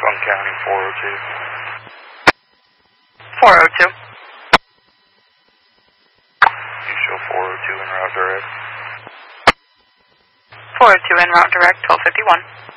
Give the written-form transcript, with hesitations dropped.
Funk County 402. 402. You show 402 en route direct. 402 en route direct, 1251.